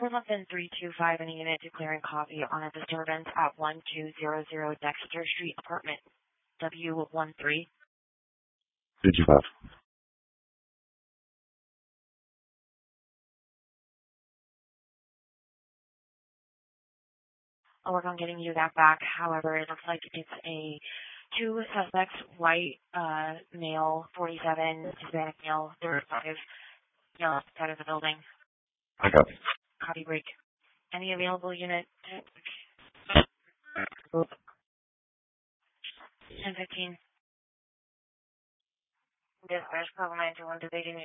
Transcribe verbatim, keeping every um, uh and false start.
Hold up in three two five in a unit declaring coffee on a disturbance at one two zero zero Dexter Street, apartment W one three. three two five. I'll work on getting you that back. However, it looks like it's a two suspects, white uh, male, forty-seven, Hispanic male, thirty-five, male outside of the building. I got it. Copy break. Any available unit? ten fifteen. Dispatch, call nine two one to